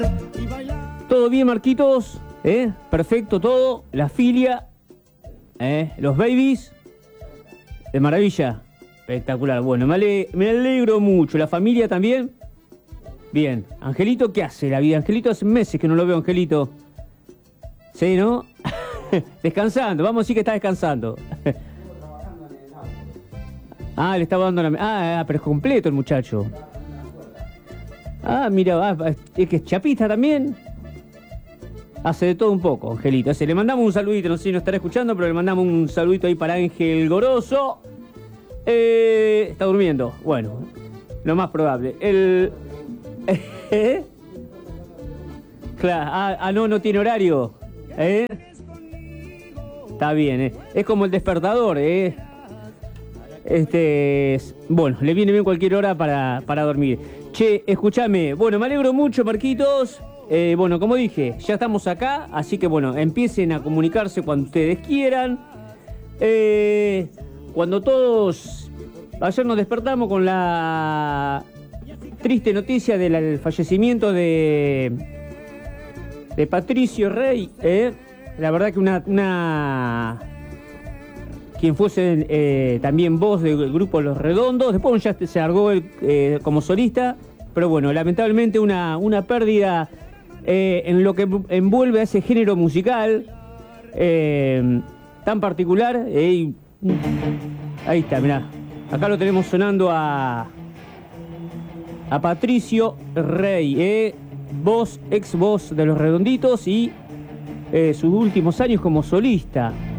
Todo bien, Marquitos, perfecto todo, la filia, los babies, de maravilla, espectacular. Bueno, me alegro mucho, la familia también. Bien, Angelito, ¿qué hace la vida? Angelito, hace meses que no lo veo, Angelito. ¿Sí, no? Descansando, vamos a decir que está descansando. Ah, le estaba dando la... pero es completo el muchacho. Ah, mira, es que es chapista también. Hace de todo un poco, Angelito. Le mandamos un saludito, no sé si nos estará escuchando, pero le mandamos un saludito ahí para Ángel Goroso. Está durmiendo, bueno, lo más probable. Claro, no tiene horario. Está bien, es como el despertador, bueno, le viene bien cualquier hora para dormir. Che, escúchame, bueno, me alegro mucho, Marquitos. Bueno, como dije, ya estamos acá, así que bueno, empiecen a comunicarse cuando ustedes quieran. Cuando todos... Ayer nos despertamos con la triste noticia del fallecimiento de Patricio Rey. La verdad que quien fuese también voz del grupo Los Redondos. Después ya se largó como solista, pero bueno, lamentablemente una pérdida en lo que envuelve a ese género musical tan particular. Ahí está, mirá. Acá lo tenemos sonando a Patricio Rey, ex voz de Los Redonditos y sus últimos años como solista.